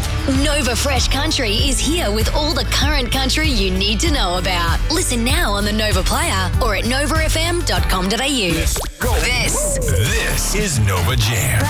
up. Nova Fresh Country is here with all the current country you need to know about. Listen now on the Nova Player or at novafm.com.au. This is Nova Jam.